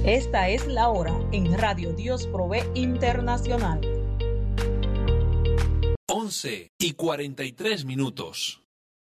Esta es la hora en Radio Dios Provee Internacional. 11:43.